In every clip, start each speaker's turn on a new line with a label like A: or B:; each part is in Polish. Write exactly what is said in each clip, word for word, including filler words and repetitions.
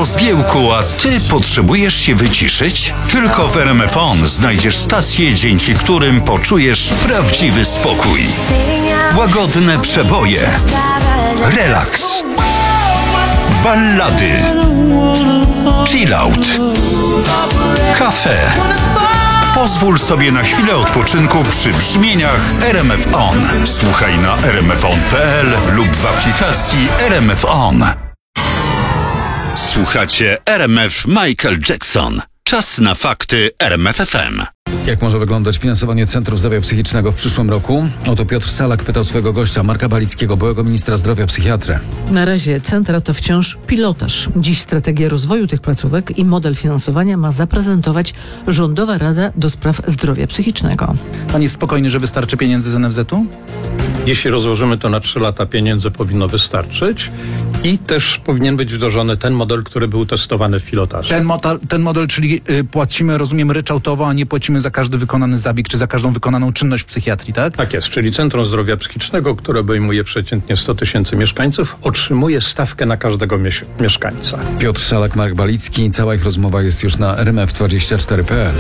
A: po zgiełku, a ty potrzebujesz się wyciszyć? Tylko w R M F On znajdziesz stacje, dzięki którym poczujesz prawdziwy spokój. Łagodne przeboje, relaks, ballady, chillout, kafe. Pozwól sobie na chwilę odpoczynku przy brzmieniach R M F On. Słuchaj na r m f on kropka p l lub w aplikacji R M F On. Słuchacie R M F Michael Jackson. Czas na fakty R M F F M.
B: Jak może wyglądać finansowanie Centrum Zdrowia Psychicznego w przyszłym roku? Oto Piotr Salak pytał swojego gościa, Marka Balickiego, byłego ministra zdrowia, psychiatrę.
C: Na razie centra to wciąż pilotaż. Dziś strategię rozwoju tych placówek i model finansowania ma zaprezentować Rządowa Rada do Spraw Zdrowia Psychicznego.
D: Pan jest spokojny, że wystarczy pieniędzy z N F Z-u?
E: Jeśli rozłożymy to na trzy lata, pieniędzy powinno wystarczyć i też powinien być wdrożony ten model, który był testowany w pilotażu.
D: Ten model, ten model czyli y, płacimy, rozumiem, ryczałtowo, a nie płacimy za każdy wykonany zabieg, czy za każdą wykonaną czynność w psychiatrii, tak?
E: Tak jest, czyli Centrum Zdrowia Psychicznego, które obejmuje przeciętnie sto tysięcy mieszkańców, otrzymuje stawkę na każdego mieś- mieszkańca.
B: Piotr Salak, Mark Balicki. Cała ich rozmowa jest już na r m f dwadzieścia cztery kropka p l.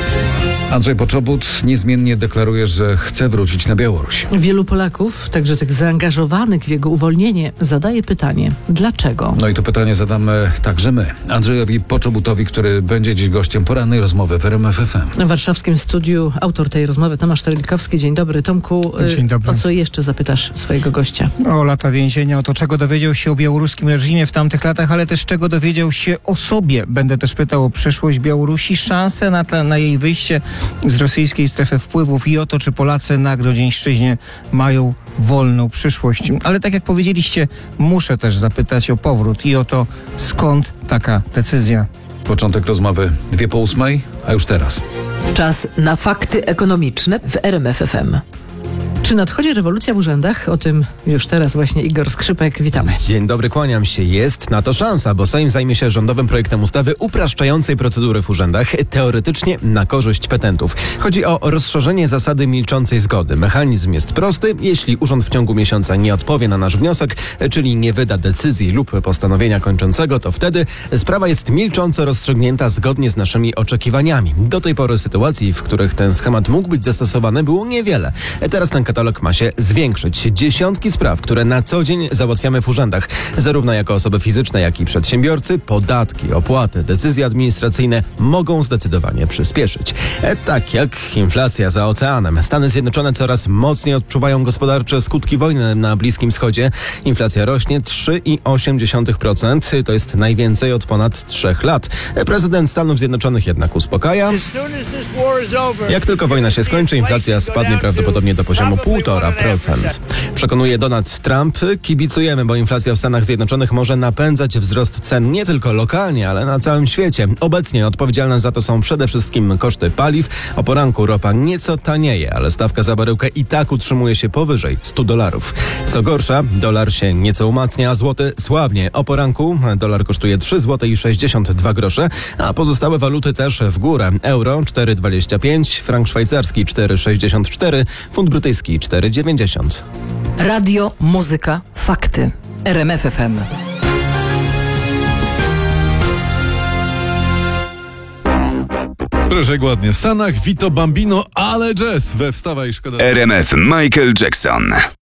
B: Andrzej Poczobut niezmiennie deklaruje, że chce wrócić na Białoruś.
C: Wielu Polaków, także tych zaangażowanych w jego uwolnienie, zadaje pytanie, dlaczego?
B: No i to pytanie zadamy także my, Andrzejowi Poczobutowi, który będzie dziś gościem porannej rozmowy w R M F F M.
C: W warszawskim studiu autor tej rozmowy Tomasz Terelikowski. Dzień dobry, Tomku.
F: Dzień dobry.
C: O co jeszcze zapytasz swojego gościa?
F: O lata więzienia, o to, czego dowiedział się o białoruskim reżimie w tamtych latach, ale też czego dowiedział się o sobie. Będę też pytał o przyszłość Białorusi, szansę na, ta, na jej wyjście z rosyjskiej strefy wpływów i o to, czy Polacy na Grodzieńszczyźnie mają wolną przyszłość. Ale tak jak powiedzieliście, muszę też zapytać o powrót i o to, skąd taka decyzja.
B: Początek rozmowy dwie po ósmej, a już teraz.
G: Czas na fakty ekonomiczne w R M F F M.
C: Czy nadchodzi rewolucja w urzędach? O tym już teraz właśnie Igor Skrzypek. Witamy.
H: Dzień dobry, kłaniam się. Jest na to szansa, bo Sejm zajmie się rządowym projektem ustawy upraszczającej procedury w urzędach, teoretycznie na korzyść petentów. Chodzi o rozszerzenie zasady milczącej zgody. Mechanizm jest prosty. Jeśli urząd w ciągu miesiąca nie odpowie na nasz wniosek, czyli nie wyda decyzji lub postanowienia kończącego, to wtedy sprawa jest milcząco rozstrzygnięta zgodnie z naszymi oczekiwaniami. Do tej pory sytuacji, w których ten schemat mógł być zastosowany, było niewiele. Teraz ten katalog ma się zwiększyć. Dziesiątki spraw, które na co dzień załatwiamy w urzędach, zarówno jako osoby fizyczne, jak i przedsiębiorcy, podatki, opłaty, decyzje administracyjne mogą zdecydowanie przyspieszyć. E, tak jak inflacja za oceanem. Stany Zjednoczone coraz mocniej odczuwają gospodarcze skutki wojny na Bliskim Wschodzie. Inflacja rośnie trzy i osiem dziesiątych procent. To jest najwięcej od ponad trzech lat. E, prezydent Stanów Zjednoczonych jednak uspokaja. Jak tylko wojna się skończy, inflacja spadnie prawdopodobnie do poziomu półtora procent. Przekonuje Donald Trump. Kibicujemy, bo inflacja w Stanach Zjednoczonych może napędzać wzrost cen nie tylko lokalnie, ale na całym świecie. Obecnie odpowiedzialne za to są przede wszystkim koszty paliw. O poranku ropa nieco tanieje, ale stawka za baryłkę i tak utrzymuje się powyżej stu dolarów. Co gorsza, dolar się nieco umacnia, a złoty słabnie. O poranku dolar kosztuje trzy złote i sześćdziesiąt dwa grosze, a pozostałe waluty też w górę. Euro cztery dwadzieścia pięć, frank szwajcarski cztery sześćdziesiąt cztery, funt brytyjski cztery dziewięćdziesiąt.
G: Radio, muzyka, fakty. R M F F M.
I: Proszę ładnie. Sanach, Vito Bambino, ale jazz we Wstawaj Szkoda.
A: R M F Michael Jackson.